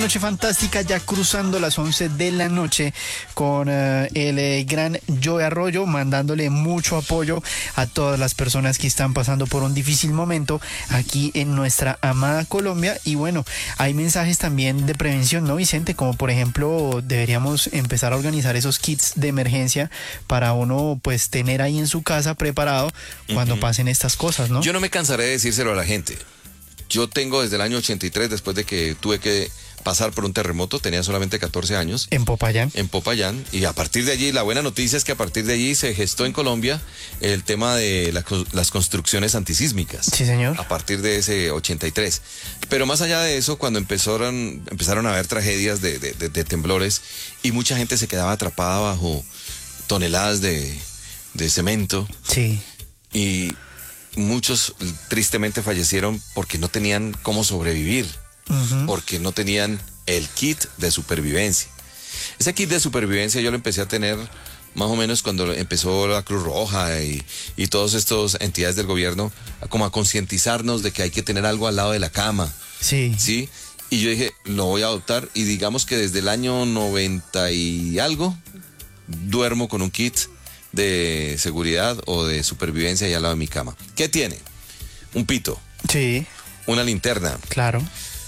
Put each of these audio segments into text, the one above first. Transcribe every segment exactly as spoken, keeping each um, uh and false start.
Noche fantástica, ya cruzando las once de la noche con uh, el eh, gran Joe Arroyo, mandándole mucho apoyo a todas las personas que están pasando por un difícil momento aquí en nuestra amada Colombia. Y bueno, hay mensajes también de prevención, ¿no, Vicente? Como por ejemplo, deberíamos empezar a organizar esos kits de emergencia para uno pues tener ahí en su casa preparado cuando uh-huh. pasen estas cosas, ¿no? Yo no me cansaré de decírselo a la gente. Yo tengo desde el año ochenta y tres, después de que tuve que pasar por un terremoto, tenía solamente catorce años. En Popayán. En Popayán, y a partir de allí, la buena noticia es que a partir de allí se gestó en Colombia el tema de la, las construcciones antisísmicas. Sí, señor. A partir de ese ochenta y tres. Pero más allá de eso, cuando empezaron, empezaron a haber tragedias de, de, de, de temblores y mucha gente se quedaba atrapada bajo toneladas de, de cemento. Sí. Y muchos tristemente fallecieron porque no tenían cómo sobrevivir. Uh-huh. Porque no tenían el kit de supervivencia. Ese kit de supervivencia yo lo empecé a tener más o menos cuando empezó la Cruz Roja y, y todas estas entidades del gobierno como a concientizarnos de que hay que tener algo al lado de la cama. Sí. ¿Sí? Y yo dije, lo voy a adoptar, y digamos que desde el año noventa y algo duermo con un kit de seguridad o de supervivencia ahí al lado de mi cama. ¿Qué tiene? Un pito. Sí. Una linterna. Claro.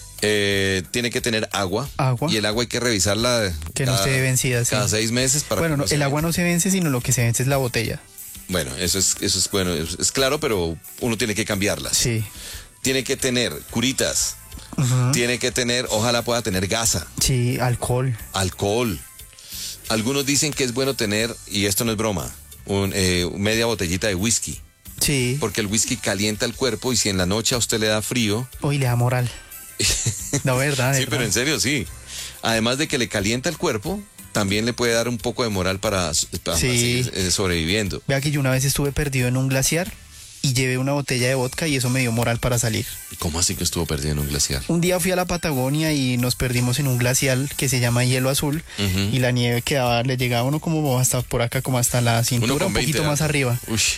Eh, tiene que tener agua, agua, y el agua hay que revisarla que cada, no esté vencida, sí. cada seis meses para bueno, que no, no se el vence. agua no se vence, sino lo que se vence es la botella. Bueno, eso es, eso es bueno, es, es claro, pero uno tiene que cambiarlas. Sí. Tiene que tener curitas, uh-huh. tiene que tener, ojalá pueda tener gasa. Sí, alcohol. Alcohol. Algunos dicen que es bueno tener, y esto no es broma, un, eh, media botellita de whisky. Sí. Porque el whisky calienta el cuerpo, y si en la noche a usted le da frío... Hoy le da moral. No, verdad. Sí, verdad. pero en serio, sí. Además de que le calienta el cuerpo, también le puede dar un poco de moral para, para sí. seguir eh, sobreviviendo. Vea que yo una vez estuve perdido en un glaciar y llevé una botella de vodka y eso me dio moral para salir. ¿Cómo así que estuvo perdido en un glaciar? Un día fui a la Patagonia y nos perdimos en un glacial que se llama Hielo Azul, uh-huh. y la nieve quedaba, le llegaba uno como hasta por acá, como hasta la cintura, un poquito más arriba. Ush.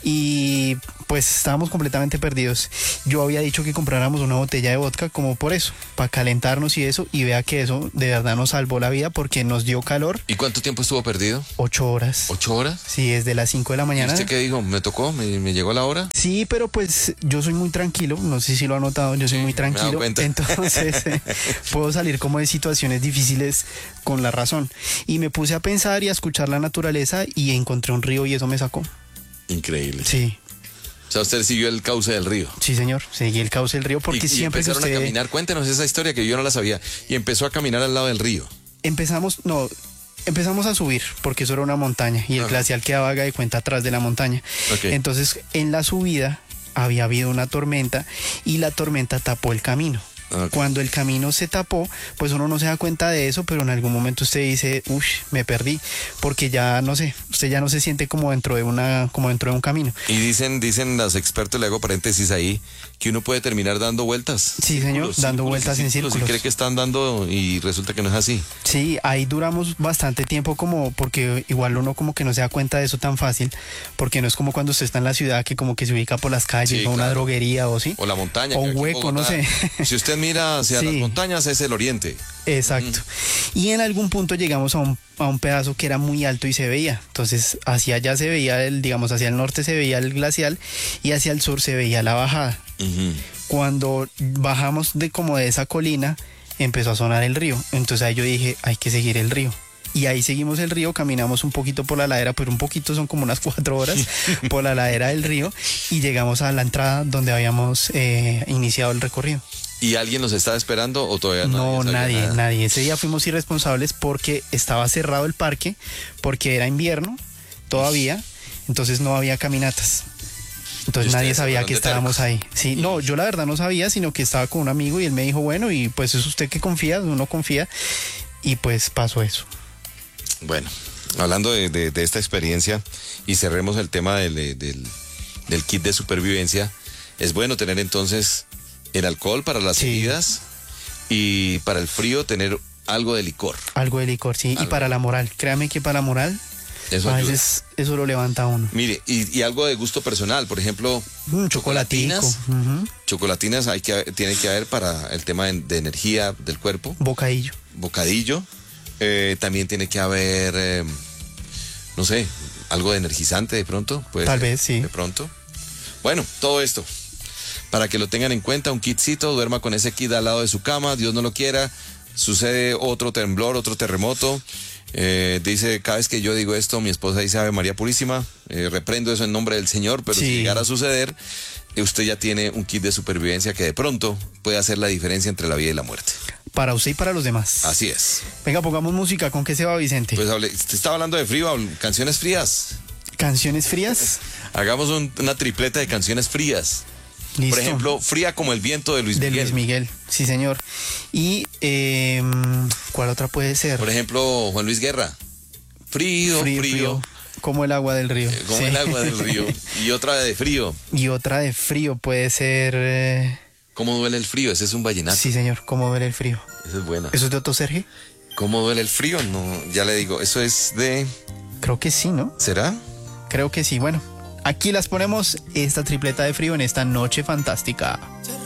Y pues estábamos completamente perdidos. Yo había dicho que compráramos una botella de vodka como por eso, para calentarnos y eso, y vea que eso de verdad nos salvó la vida porque nos dio calor. ¿Y cuánto tiempo estuvo perdido? Ocho horas. ¿Ocho horas? Sí, desde las cinco de la mañana. ¿Y usted qué dijo? ¿Me tocó? ¿Me, me llegó la hora? Sí, pero pues yo soy muy tranquilo, no sé si lo ha notado, yo soy sí, muy tranquilo, entonces eh, puedo salir como de situaciones difíciles con la razón. Y me puse a pensar y a escuchar la naturaleza y encontré un río y eso me sacó. Increíble. Sí. O sea, usted siguió el cauce del río. Sí, señor, seguí el cauce del río porque y, siempre y empezaron que usted... a caminar, cuéntenos esa historia que yo no la sabía. Y empezó a caminar al lado del río. Empezamos, no... Empezamos a subir, porque eso era una montaña, y el Ajá. glacial quedaba, haga de cuenta, atrás de la montaña. Okay. Entonces, en la subida había habido una tormenta, y la tormenta tapó el camino. Okay. Cuando el camino se tapó, pues uno no se da cuenta de eso, pero en algún momento usted dice, uff, me perdí, porque ya no sé, usted ya no se siente como dentro de una, como dentro de un camino. Y dicen, dicen los expertos, le hago paréntesis ahí, que uno puede terminar dando vueltas. Sí, señor, círculos, dando vueltas en círculos. Y cree que están dando y resulta que no es así. Sí, ahí duramos bastante tiempo como, porque igual uno como que no se da cuenta de eso tan fácil, porque no es como cuando usted está en la ciudad que como que se ubica por las calles, sí, o claro. una droguería o sí. O la montaña. O un hueco, no sé. Si usted mira hacia sí. las montañas es el oriente. Exacto. Mm. Y en algún punto llegamos a un, a un pedazo que era muy alto y se veía. Entonces hacia allá se veía, el, digamos hacia el norte se veía el glacial y hacia el sur se veía la bajada. Uh-huh. Cuando bajamos de como de esa colina empezó a sonar el río. Entonces ahí yo dije, hay que seguir el río. Y ahí seguimos el río, caminamos un poquito por la ladera, pero un poquito son como unas cuatro horas por la ladera del río y llegamos a la entrada donde habíamos eh, iniciado el recorrido. ¿Y alguien nos estaba esperando o todavía no? No, nadie, nada? nadie. Ese día fuimos irresponsables porque estaba cerrado el parque, porque era invierno todavía, entonces no había caminatas. Entonces nadie sabía que estábamos ahí. Sí, no, yo la verdad no sabía, sino que estaba con un amigo y él me dijo, bueno, y pues es usted que confía, uno confía, y pues pasó eso. Bueno, hablando de, de, de esta experiencia y cerremos el tema del, del, del kit de supervivencia, es bueno tener entonces el alcohol para las sí. heridas y para el frío tener algo de licor. Algo de licor, sí, algo. Y para la moral, créame que para la moral Eso a ayuda. veces eso lo levanta a uno. Mire, y, y algo de gusto personal, por ejemplo, Mm, chocolatinas. chocolatico. Ujú. Chocolatinas hay que, tiene que haber para el tema de, de energía del cuerpo. Bocadillo. Bocadillo. Eh, también tiene que haber, eh, no sé, algo de energizante de pronto. Puede Tal ser, vez, sí. De pronto. Bueno, todo esto. Para que lo tengan en cuenta, un kitcito, duerma con ese kit al lado de su cama, Dios no lo quiera, sucede otro temblor, otro terremoto. Eh, dice, cada vez que yo digo esto, mi esposa dice Ave María Purísima, eh, reprendo eso en nombre del Señor, pero Sí. si llegara a suceder, eh, usted ya tiene un kit de supervivencia que de pronto puede hacer la diferencia entre la vida y la muerte. Para usted y para los demás. Así es. Venga, pongamos música. ¿Con qué se va, Vicente? Pues hable, usted estaba hablando de frío, canciones frías. ¿Canciones frías? Hagamos un- una tripleta de canciones frías. Listo. Por ejemplo, Fría como el viento de Luis de Miguel. Luis Miguel, sí señor. Y eh, ¿cuál otra puede ser? Por ejemplo, Juan Luis Guerra. Frío, frío. Como el agua del río. eh, como Sí. el agua del río. Y otra de frío. Y otra de frío puede ser... eh, ¿Cómo duele el frío? Ese es un vallenato. sí señor, ¿cómo ver el frío? Esa es buena. ¿Eso es de Otto Sergio? ¿Cómo duele el frío? No, ya le digo, eso es de... Creo que sí, ¿no? ¿Será? Creo que sí. Bueno, aquí las ponemos, esta tripleta de frío en esta noche fantástica.